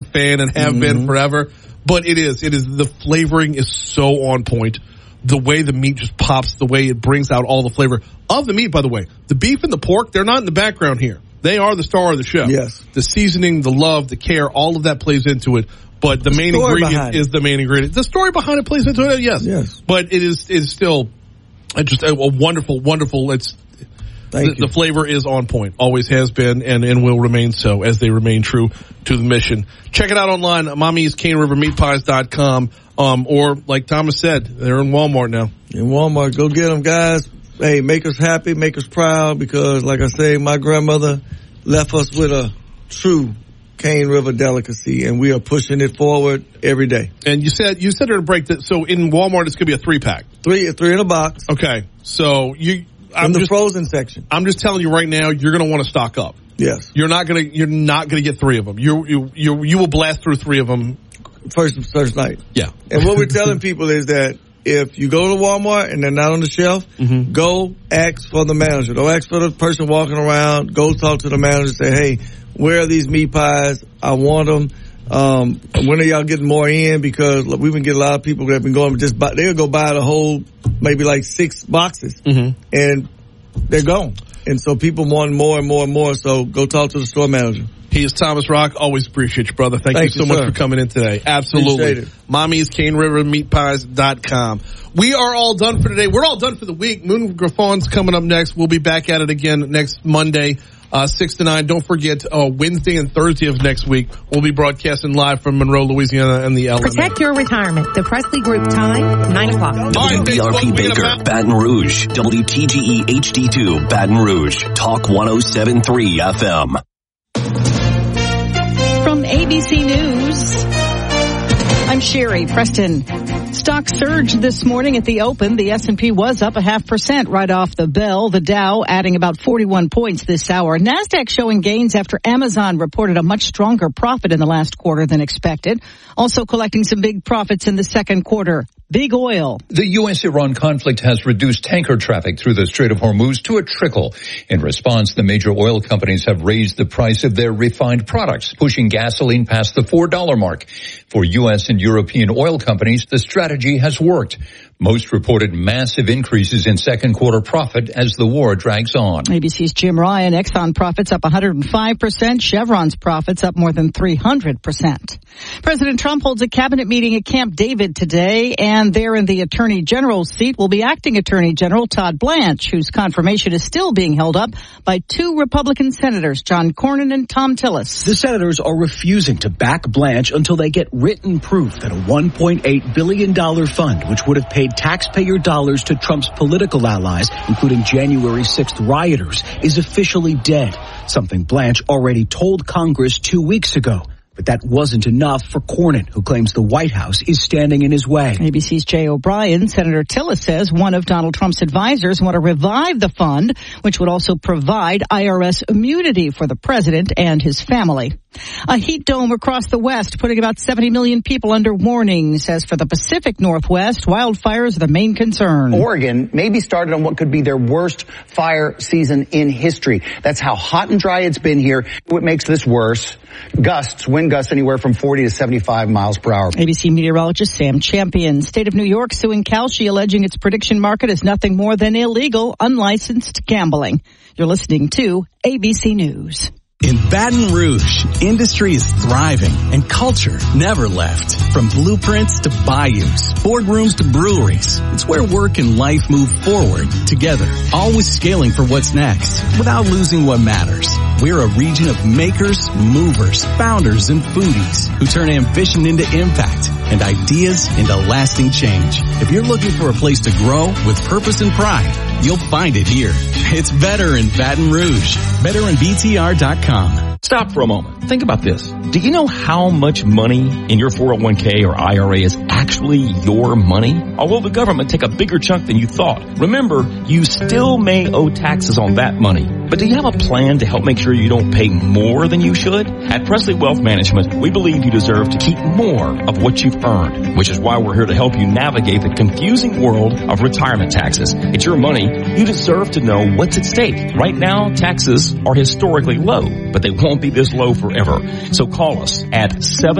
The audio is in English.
fan and have been forever. But it is the flavoring is so on point. The way the meat just pops, the way it brings out all the flavor of the meat, by the way. The beef and the pork, they're not in the background here. They are the star of the show. Yes. The seasoning, the love, the care, all of that plays into it. But the main ingredient is the main ingredient. The story behind it plays into it, yes. But it is still just a wonderful, the flavor is on point. Always has been and will remain so as they remain true to the mission. Check it out online, mommy'scanerivermeatpies.com. Or like Thomas said, they're in Walmart now. In Walmart, go get them, guys. Hey, make us happy, make us proud, because like I say, my grandmother left us with a true Cane River delicacy, and we are pushing it forward every day. And you said during the break that so in Walmart it's gonna be a 3-pack. Three in a box. Okay, so in the frozen section. I'm just telling you right now, you're gonna want to stock up. Yes, you're not gonna get 3 of them. You will blast through 3 of them. First night. Yeah. And what we're telling people is that if you go to Walmart and they're not on the shelf, go ask for the manager. Don't ask for the person walking around. Go talk to the manager. Say, hey, where are these meat pies? I want them. When are y'all getting more in? Because look, we've been getting a lot of people that have been going they'll go buy the whole, maybe like 6 boxes, and they're gone. And so people want more and more and more. So go talk to the store manager. He is Thomas Rock. Always appreciate you, brother. Thank you so much for coming in today. Absolutely. Mommy's CaneRiverMeatPies.com. We are all done for today. We're all done for the week. Moon Graffon's coming up next. We'll be back at it again next Monday, 6 to 9. Don't forget, Wednesday and Thursday of next week, we'll be broadcasting live from Monroe, Louisiana and the LMA. Protect your retirement. The Presley Group time, 9 o'clock. WBRP Baker, Baton Rouge. WTGE HD2, Baton Rouge. Talk 107.3 FM. From ABC News, I'm Sherry Preston. Stocks surged this morning at the open. The S&P was up 0.5% right off the bell. The Dow adding about 41 points this hour. NASDAQ showing gains after Amazon reported a much stronger profit in the last quarter than expected. Also collecting some big profits in the second quarter. Big oil. The U.S.-Iran conflict has reduced tanker traffic through the Strait of Hormuz to a trickle. In response, the major oil companies have raised the price of their refined products, pushing gasoline past the $4 mark. For U.S. and European oil companies, the strategy has worked. Most reported massive increases in second quarter profit as the war drags on. ABC's Jim Ryan. Exxon profits up 105%. Chevron's profits up more than 300%. President Trump holds a cabinet meeting at Camp David today, and there in the Attorney General's seat will be Acting Attorney General Todd Blanche, whose confirmation is still being held up by 2 Republican senators, John Cornyn and Thom Tillis. The senators are refusing to back Blanche until they get written proof that a $1.8 billion fund, which would have paid taxpayer dollars to Trump's political allies, including January 6th rioters, is officially dead, something Blanche already told Congress 2 weeks ago. But that wasn't enough for Cornyn, who claims the White House is standing in his way. ABC's Jay O'Brien. Senator Tillis says one of Donald Trump's advisors want to revive the fund, which would also provide IRS immunity for the president and his family. A heat dome across the West, putting about 70 million people under warning. Says for the Pacific Northwest, wildfires are the main concern. Oregon may be started on what could be their worst fire season in history. That's how hot and dry it's been here. What makes this worse? Wind gusts anywhere from 40 to 75 miles per hour. ABC meteorologist Sam Champion. State of New York suing Kalshi, alleging its prediction market is nothing more than illegal, unlicensed gambling. You're listening to ABC News. In Baton Rouge, industry is thriving and culture never left. From blueprints to bayous, boardrooms to breweries, it's where work and life move forward together, always scaling for what's next without losing what matters. We're a region of makers, movers, founders, and foodies who turn ambition into impact and ideas into lasting change. If you're looking for a place to grow with purpose and pride, you'll find it here. It's better in Baton Rouge. BetterInBTR.com. Stop for a moment. Think about this. Do you know how much money in your 401k or IRA is actually your money? Although the government take a bigger chunk than you thought. Remember, you still may owe taxes on that money. But do you have a plan to help make sure you don't pay more than you should? At Presley Wealth Management, we believe you deserve to keep more of what you've earned, which is why we're here to help you navigate the confusing world of retirement taxes. It's your money. You deserve to know what's at stake. Right now, taxes are historically low, but they won't be this low forever. So call us at